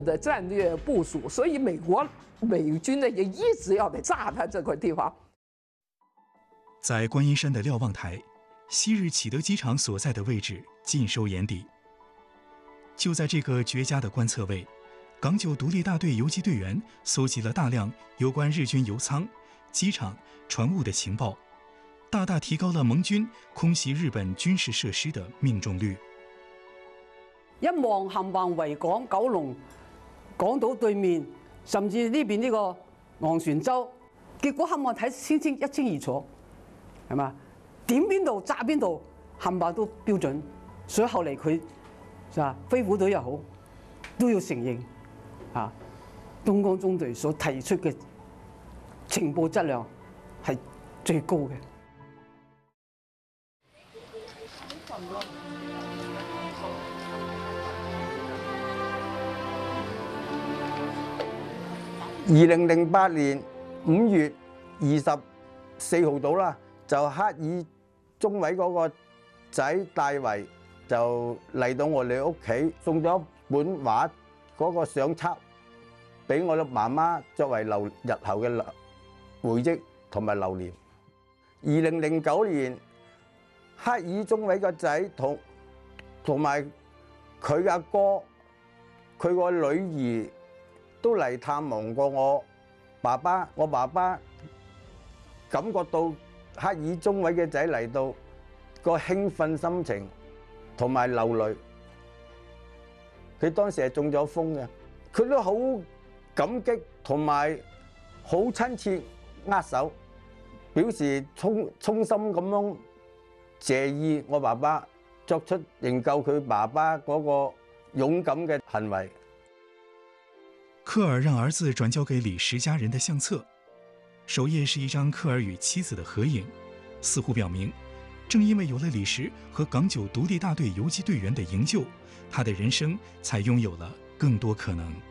的战略部署，所以美军呢也一直要得炸他这块地方。 在观音山的瞭望台，昔日启德机场所在的位置尽收眼底。就在这个绝佳的观测位，港九独立大队游击队员搜集了大量有关日军油仓、机场、船坞的情报，大大提高了盟军空袭日本军事设施的命中率。 一望冚唪唥維港、九龍、港島對面，甚至呢邊呢個昂船洲，結果冚唪唥睇一清二楚，係嘛？點邊度炸邊度，冚唪唥都標準。所以後嚟佢飛虎隊又好，都要承認東江中隊所提出嘅情報質量係最高嘅。 2008年5月24號到啦，就克爾中尉嗰個仔戴維就嚟到我哋屋企，送咗一本畫嗰個相冊俾我媽媽作為日後嘅回憶同埋留念。2009年，克爾中尉個仔同埋佢阿哥、佢個女兒都嚟探望過我爸爸。我爸爸感覺到克爾中尉嘅仔嚟到個興奮心情同埋流淚。佢當時係中咗風嘅，佢都好感激同埋好親切握手，表示衷心咁樣謝意我爸爸作出營救佢爸爸嗰個勇敢嘅行為。 科尔讓兒子轉交給李石家人的相冊，首頁是一張科爾與妻子的合影，似乎表明，正因為有了李石和港九獨立大隊游擊隊員的營救，他的人生才擁有了更多可能。